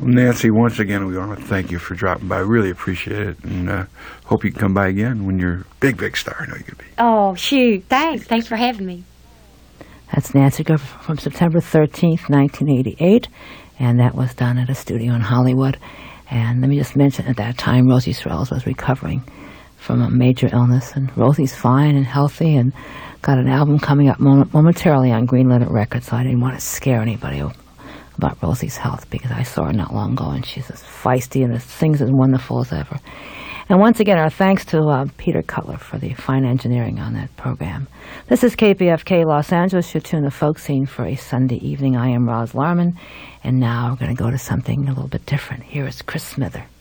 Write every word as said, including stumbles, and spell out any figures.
Nancy, once again, we want to thank you for dropping by. I really appreciate it, and uh, hope you can come by again when you're a big, big star. I know you could be. Oh, shoot. Thanks. Thanks for having me. That's Nancy Griffith from September thirteenth, nineteen eighty-eight, and that was done at a studio in Hollywood. And let me just mention, at that time, Rosie Sorrells was recovering from a major illness, and Rosie's fine and healthy and got an album coming up momentarily on Green Letter Records, so I didn't want to scare anybody about Rosie's health, because I saw her not long ago, and she's as feisty and sings as wonderful as ever. And once again, our thanks to uh, Peter Cutler for the fine engineering on that program. This is K P F K Los Angeles. You're tuned to Folk Scene for a Sunday evening. I am Roz Larman, and now we're going to go to something a little bit different. Here is Chris Smither.